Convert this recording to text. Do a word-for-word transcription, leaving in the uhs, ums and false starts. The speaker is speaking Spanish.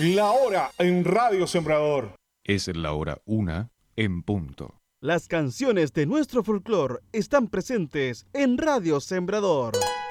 La hora en Radio Sembrador. Es la hora una en punto. Las canciones de nuestro folclore están presentes en Radio Sembrador.